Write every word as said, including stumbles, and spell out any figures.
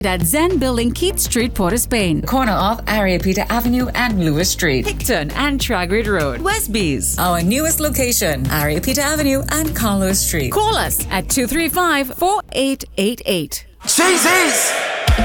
at Zen Building, Keith Street, Port of Spain. Corner of Ariapita Avenue and Lewis Street. Picton and Tragrid Road, Westbees. Our newest location, Ariapita Avenue and Carlos Street. Call us at two three five, four eight eight eight. Jesus!